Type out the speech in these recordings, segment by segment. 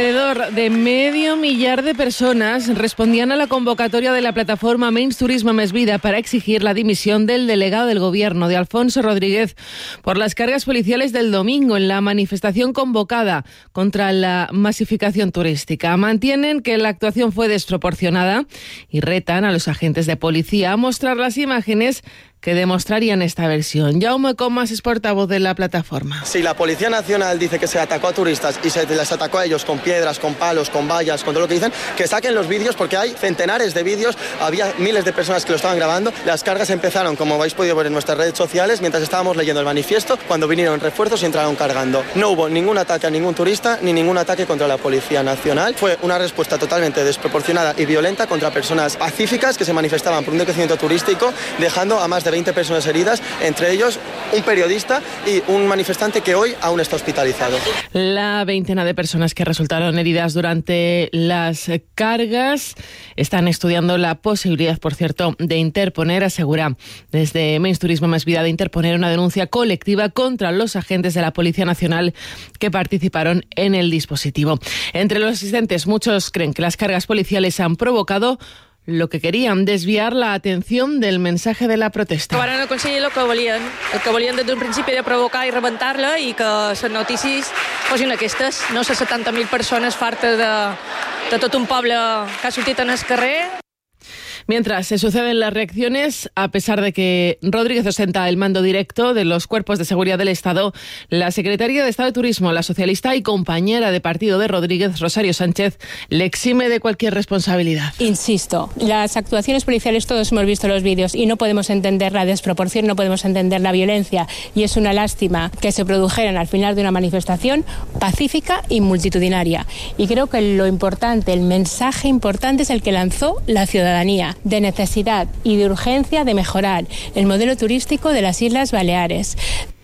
Alrededor de 500.000 de personas respondían a la convocatoria de la plataforma Menys Turisme Més Vida para exigir la dimisión del delegado del gobierno, de Alfonso Rodríguez, por las cargas policiales del domingo en la manifestación convocada contra la masificación turística. Mantienen que la actuación fue desproporcionada y retan a los agentes de policía a mostrar las imágenes que demostrarían esta versión. Jaume Comas es portavoz de la plataforma. Si la Policía Nacional dice que se atacó a turistas y se les atacó a ellos con piedras, con palos, con vallas, con todo lo que dicen, que saquen los vídeos, porque hay centenares de vídeos, había miles de personas que lo estaban grabando. Las cargas empezaron, como habéis podido ver en nuestras redes sociales, mientras estábamos leyendo el manifiesto, cuando vinieron refuerzos y entraron cargando. No hubo ningún ataque a ningún turista ni ningún ataque contra la Policía Nacional. Fue una respuesta totalmente desproporcionada y violenta contra personas pacíficas que se manifestaban por un decrecimiento turístico, dejando a más de 20 personas heridas, entre ellos un periodista y un manifestante que hoy aún está hospitalizado. La veintena de personas que resultaron heridas durante las cargas están estudiando la posibilidad, por cierto, de interponer, asegura desde Menys Turisme Més Vida, de interponer una denuncia colectiva contra los agentes de la Policía Nacional que participaron en el dispositivo. Entre los asistentes, muchos creen que las cargas policiales han provocado lo que querían, desviar la atención del mensaje de la protesta. Van aconseguir el que volien des d'un principi de provocar i rebentar-la i que les notícies fossin aquestes, no les 70.000 persones fartes de tot un poble que ha sortit en el carrer. Mientras se suceden las reacciones, a pesar de que Rodríguez ostenta el mando directo de los cuerpos de seguridad del Estado, la secretaria de Estado de Turismo, la socialista y compañera de partido de Rodríguez, Rosario Sánchez, le exime de cualquier responsabilidad. Insisto, las actuaciones policiales, todos hemos visto los vídeos y no podemos entender la desproporción, no podemos entender la violencia, y es una lástima que se produjeran al final de una manifestación pacífica y multitudinaria. Y creo que lo importante, el mensaje importante es el que lanzó la ciudadanía, de necesidad y de urgencia de mejorar el modelo turístico de las Islas Baleares.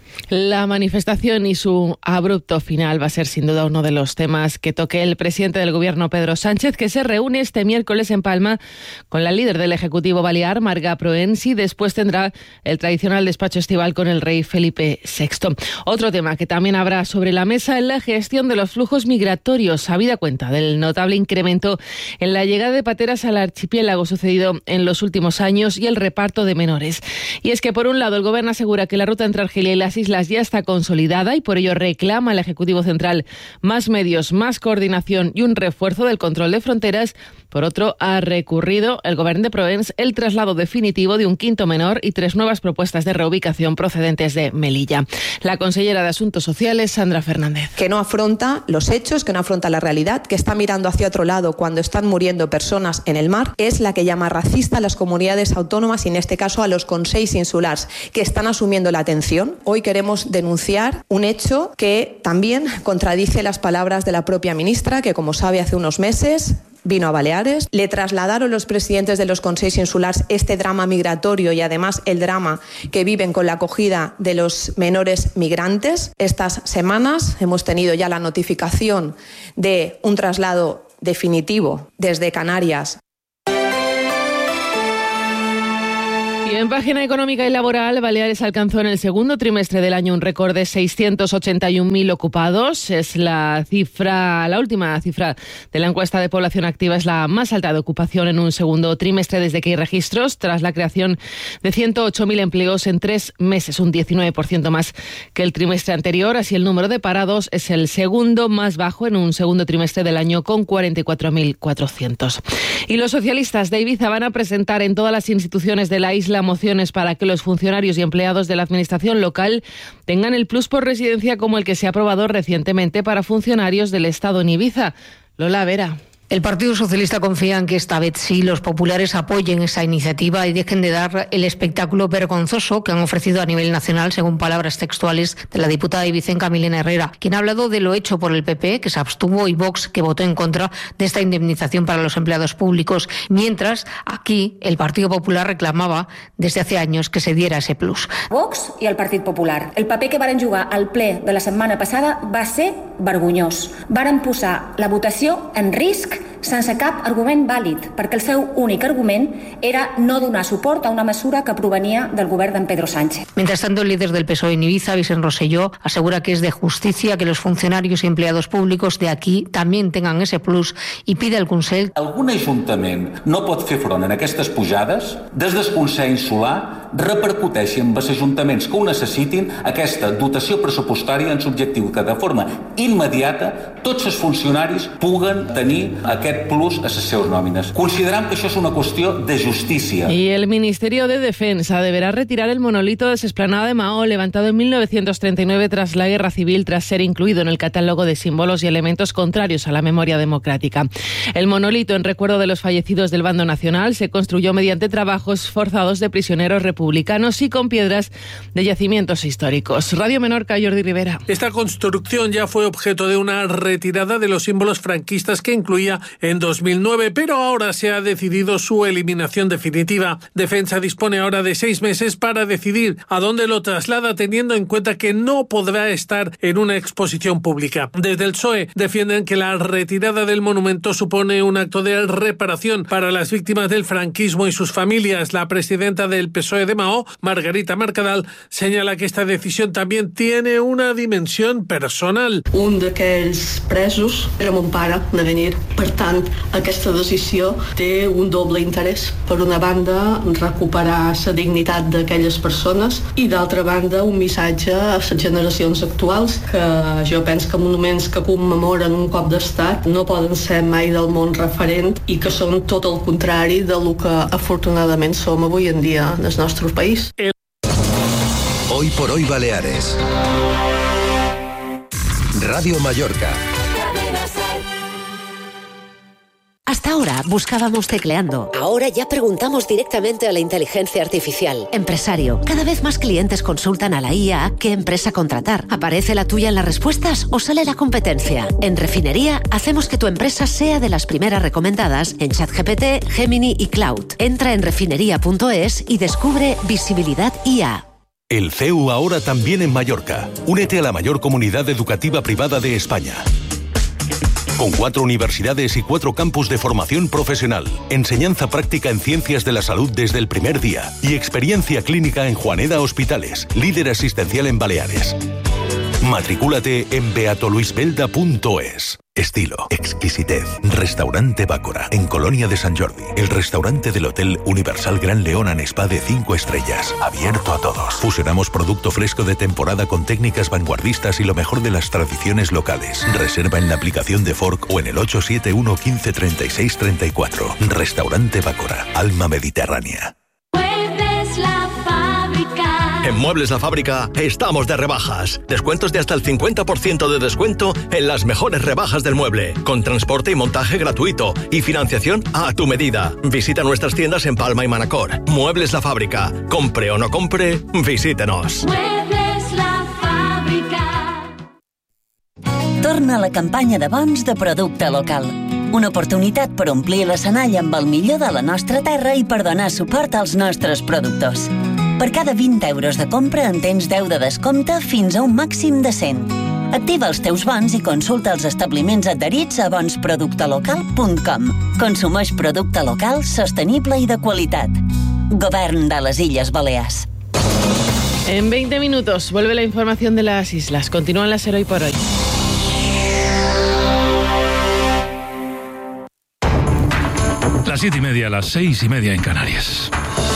La manifestación y su abrupto final va a ser sin duda uno de los temas que toque el presidente del Gobierno, Pedro Sánchez, que se reúne este miércoles en Palma con la líder del Ejecutivo balear, Marga Proens, y después tendrá el tradicional despacho estival con el rey Felipe VI. Otro tema que también habrá sobre la mesa es la gestión de los flujos migratorios, habida cuenta del notable incremento en la llegada de pateras al archipiélago sucedido en los últimos años y el reparto de menores. Y es que, por un lado, el Gobierno asegura que la ruta entre Argelia y las islas ya está consolidada y por ello reclama al Ejecutivo Central más medios, más coordinación y un refuerzo del control de fronteras. Por otro, ha recurrido el Gobierno de Proens el traslado definitivo de un quinto menor y 3 nuevas propuestas de reubicación procedentes de Melilla. La consellera de Asuntos Sociales, Sandra Fernández. Que no afronta los hechos, que no afronta la realidad, que está mirando hacia otro lado cuando están muriendo personas en el mar, es la que llama racista a las comunidades autónomas y en este caso a los consells insulars, que están asumiendo la atención. Hoy queremos denunciar un hecho que también contradice las palabras de la propia ministra, que como sabe hace unos meses vino a Baleares, le trasladaron los presidentes de los consells insulars este drama migratorio y además el drama que viven con la acogida de los menores migrantes. Estas semanas hemos tenido ya la notificación de un traslado definitivo desde Canarias. Y en página económica y laboral, Baleares alcanzó en el segundo trimestre del año un récord de 681.000 ocupados. Es la última cifra de la encuesta de población activa, es la más alta de ocupación en un segundo trimestre desde que hay registros, tras la creación de 108.000 empleos en 3 meses, un 19% más que el trimestre anterior. Así, el número de parados es el segundo más bajo en un segundo trimestre del año, con 44.400. Y los socialistas de Ibiza van a presentar en todas las instituciones de la isla mociones para que los funcionarios y empleados de la administración local tengan el plus por residencia como el que se ha aprobado recientemente para funcionarios del Estado en Ibiza. Lola Vera. El Partido Socialista confía en que esta vez sí los populares apoyen esa iniciativa y dejen de dar el espectáculo vergonzoso que han ofrecido a nivel nacional, según palabras textuales de la diputada ibicenca Milena Herrera, quien ha hablado de lo hecho por el PP, que se abstuvo, y Vox, que votó en contra de esta indemnización para los empleados públicos, mientras aquí el Partido Popular reclamaba desde hace años que se diera ese plus. Vox i el Partit Popular. El paper que varen jugar al ple de la setmana passada va ser vergonyós. Varen posar la votació en risc risc sense cap argument vàlid, perquè el seu únic argument era no donar suport a una mesura que provenia del govern d'en Pedro Sánchez. Mientras tanto, el líder del PSOE en Ibiza, Vicent Rosselló, asegura que es de justicia que los funcionarios y empleados públicos de aquí también tengan ese plus y pide al Consell... Algun ajuntament no pot fer front en aquestes pujades, des del Consell Insular repercuteixi en els ajuntaments que ho necessitin aquesta dotació pressupostària en l'objectiu que de forma immediata tots els funcionaris puguen tenir aquest plus a les seves nòmines. Considerem que això és una qüestió de justícia. Y el Ministerio de Defensa deberá retirar el monolito de la Explanada de Mahó, levantado en 1939 tras la Guerra Civil, tras ser incluido en el catálogo de símbolos y elementos contrarios a la memoria democrática. El monolito, en recuerdo de los fallecidos del bando nacional, se construyó mediante trabajos forzados de prisioneros republicanos y con piedras de yacimientos históricos. Radio Menorca, Jordi Rivera. Esta construcción ya fue objeto de una retirada de los símbolos franquistas que incluía en 2009, pero ahora se ha decidido su eliminación definitiva. Defensa dispone ahora de 6 meses para decidir a dónde lo traslada, teniendo en cuenta que no podrá estar en una exposición pública. Desde el PSOE defienden que la retirada del monumento supone un acto de reparación para las víctimas del franquismo y sus familias. La presidenta del PSOE de Mahó, Margarita Mercadal, señala que esta decisión también tiene una dimensión personal. Un d'aquells presos era mon pare de venir. Per tant, aquesta decisió té un doble interès. Per una banda, recuperar la dignitat d'aquelles persones i, d'altra banda, un missatge a les generacions actuals que jo penso que monuments que commemoren un cop d'estat no poden ser mai del món referent i que són tot el contrari del que afortunadament som avui en dia en el nostre país. Hoy por hoy Baleares. Radio Mallorca. Hasta ahora buscábamos tecleando. Ahora ya preguntamos directamente a la inteligencia artificial. Empresario, cada vez más clientes consultan a la IA qué empresa contratar. ¿Aparece la tuya en las respuestas o sale la competencia? En Refinería hacemos que tu empresa sea de las primeras recomendadas en ChatGPT, Gemini y Cloud. Entra en refinería.es y descubre Visibilidad IA. El CEU ahora también en Mallorca. Únete a la mayor comunidad educativa privada de España. Con 4 universidades y 4 campus de formación profesional, enseñanza práctica en ciencias de la salud desde el primer día y experiencia clínica en Juaneda Hospitales, líder asistencial en Baleares. Matricúlate en beatoluisbelda.es. Estilo, exquisitez. Restaurante Bácora, en Colonia de Sant Jordi. El restaurante del Hotel Universal Gran León and Spa de 5 estrellas. Abierto a todos. Fusionamos producto fresco de temporada con técnicas vanguardistas y lo mejor de las tradiciones locales. Reserva en la aplicación de Fork o en el 871 15 36 34. Restaurante Bácora, alma mediterránea. En Muebles La Fábrica estamos de rebajas. Descuentos de hasta el 50% de descuento en las mejores rebajas del mueble. Con transporte y montaje gratuito y financiación a tu medida. Visita nuestras tiendas en Palma y Manacor. Muebles La Fábrica. Compre o no compre, visítenos. Muebles La Fábrica. Torna la campanya de bons de producte local. Una oportunitat per omplir l'escenari amb el millor de la nostra terra i per donar suport als nostres productors. Per cada 20 euros de compra en tens 10 de descompte fins a un màxim de 100. Activa els teus bons i consulta els establiments adherits a bonsproductelocal.com. Consumeix producte local, sostenible i de qualitat. Govern de les Illes Balears. En 20 minutos vuelve la información de las islas. Continúan las Hoy por Hoy. Las 7:30, las 6:30 en Canarias.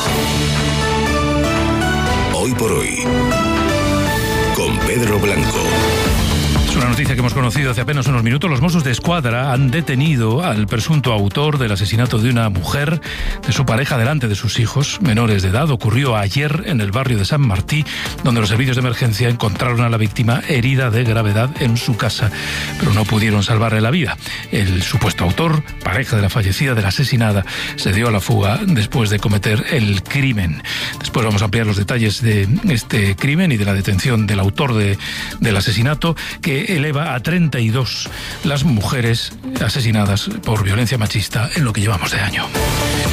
Hoy por hoy, con Pedro Blanco. Es una noticia que hemos conocido hace apenas unos minutos. Los Mossos de Escuadra han detenido al presunto autor del asesinato de una mujer, de su pareja, delante de sus hijos menores de edad. Ocurrió ayer en el barrio de San Martí, donde los servicios de emergencia encontraron a la víctima herida de gravedad en su casa, pero no pudieron salvarle la vida. El supuesto autor, pareja de la fallecida, de la asesinada, se dio a la fuga después de cometer el crimen. Después vamos a ampliar los detalles de este crimen y de la detención del autor del asesinato, que eleva a 32 las mujeres asesinadas por violencia machista en lo que llevamos de año.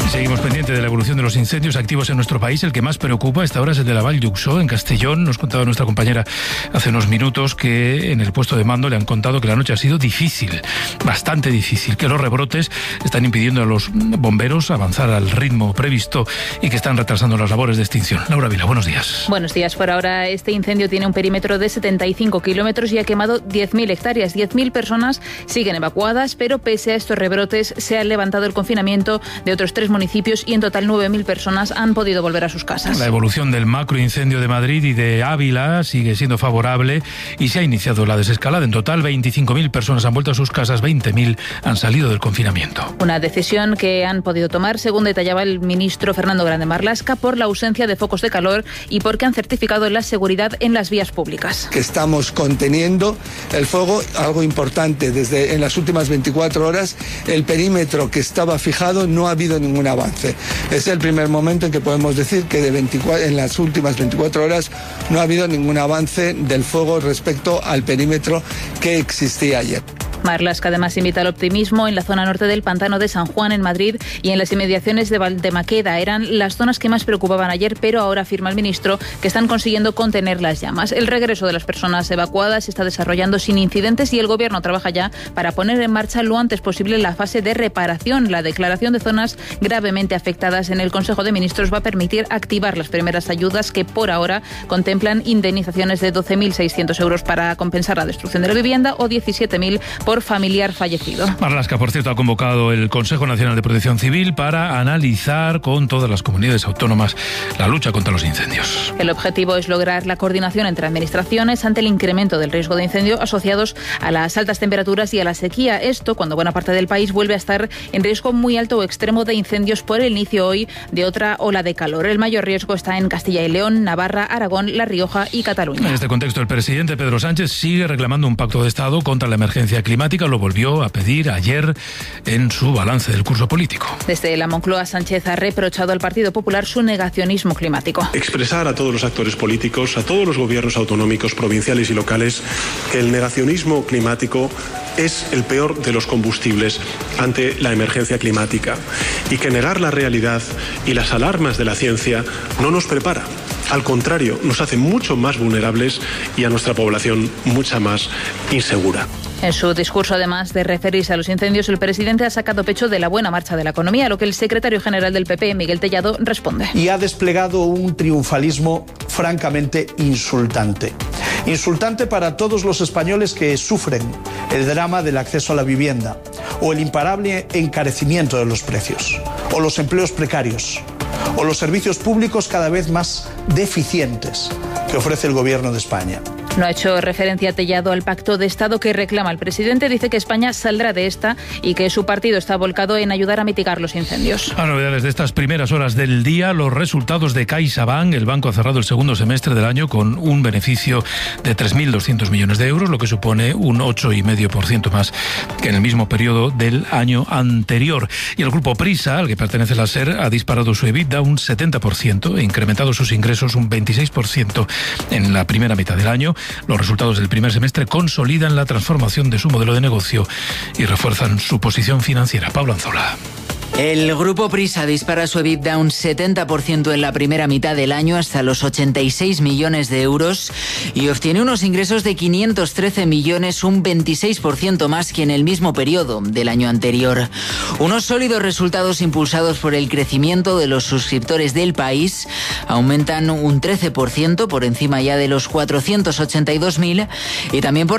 Seguimos pendientes de la evolución de los incendios activos en nuestro país. El que más preocupa a esta hora es el de la Vall d'Uixó, en Castellón. Nos contaba nuestra compañera hace unos minutos que en el puesto de mando le han contado que la noche ha sido difícil, bastante difícil, que los rebrotes están impidiendo a los bomberos avanzar al ritmo previsto y que están retrasando las labores de extinción. Laura Vila, buenos días. Buenos días. Por ahora este incendio tiene un perímetro de 75 kilómetros y ha quemado 10.000 hectáreas. 10.000 personas siguen evacuadas, pero pese a estos rebrotes se ha levantado el confinamiento de otros 3 municipios y en total 9.000 personas han podido volver a sus casas. La evolución del macroincendio de Madrid y de Ávila sigue siendo favorable y se ha iniciado la desescalada. En total 25.000 personas han vuelto a sus casas, 20.000 han salido del confinamiento. Una decisión que han podido tomar, según detallaba el ministro Fernando Grande Marlaska, por la ausencia de focos de calor y porque han certificado la seguridad en las vías públicas. Que estamos conteniendo el fuego, algo importante, desde en las últimas 24 horas el perímetro que estaba fijado no ha habido ningún avance. Es el primer momento en que podemos decir que en las últimas 24 horas no ha habido ningún avance del fuego respecto al perímetro que existía ayer. Marlaska además invita al optimismo en la zona norte del pantano de San Juan, en Madrid, y en las inmediaciones de Valdemaqueda. Eran las zonas que más preocupaban ayer, pero ahora afirma el ministro que están consiguiendo contener las llamas. El regreso de las personas evacuadas se está desarrollando sin incidentes y el Gobierno trabaja ya para poner en marcha lo antes posible la fase de reparación. La declaración de zonas gravemente afectadas en el Consejo de Ministros va a permitir activar las primeras ayudas que por ahora contemplan indemnizaciones de 12.600 euros para compensar la destrucción de la vivienda o 17.000 por familiar fallecido. Marlaska, por cierto, ha convocado el Consejo Nacional de Protección Civil para analizar con todas las comunidades autónomas la lucha contra los incendios. El objetivo es lograr la coordinación entre administraciones ante el incremento del riesgo de incendio asociados a las altas temperaturas y a la sequía. Esto cuando buena parte del país vuelve a estar en riesgo muy alto o extremo de incendios por el inicio hoy de otra ola de calor. El mayor riesgo está en Castilla y León, Navarra, Aragón, La Rioja y Cataluña. En este contexto, el presidente Pedro Sánchez sigue reclamando un pacto de Estado contra la emergencia climática. Lo volvió a pedir ayer en su balance del curso político. Desde la Moncloa, Sánchez ha reprochado al Partido Popular su negacionismo climático. Expresar a todos los actores políticos, a todos los gobiernos autonómicos, provinciales y locales, que el negacionismo climático es el peor de los combustibles ante la emergencia climática y que negar la realidad y las alarmas de la ciencia no nos prepara. Al contrario, nos hace mucho más vulnerables y a nuestra población mucha más insegura. En su discurso, además de referirse a los incendios, el presidente ha sacado pecho de la buena marcha de la economía, a lo que el secretario general del PP, Miguel Tellado, responde. Y ha desplegado un triunfalismo francamente insultante. Insultante para todos los españoles que sufren el drama del acceso a la vivienda, o el imparable encarecimiento de los precios, o los empleos precarios, o los servicios públicos cada vez más deficientes que ofrece el Gobierno de España. No ha hecho referencia Tellado al pacto de Estado que reclama el presidente. Dice que España saldrá de esta y que su partido está volcado en ayudar a mitigar los incendios. A novedades de estas primeras horas del día, los resultados de CaixaBank. El banco ha cerrado el segundo semestre del año con un beneficio de 3.200 millones de euros, lo que supone un 8,5% más que en el mismo periodo del año anterior. Y el grupo Prisa, al que pertenece la SER, ha disparado su EBITDA un 70% e incrementado sus ingresos un 26% en la primera mitad del año. Los resultados del primer semestre consolidan la transformación de su modelo de negocio y refuerzan su posición financiera. Pablo Anzola. El grupo Prisa dispara su EBITDA un 70% en la primera mitad del año hasta los 86 millones de euros y obtiene unos ingresos de 513 millones, un 26% más que en el mismo periodo del año anterior. Unos sólidos resultados impulsados por el crecimiento de los suscriptores del país aumentan un 13% por encima ya de los 482.000 y también por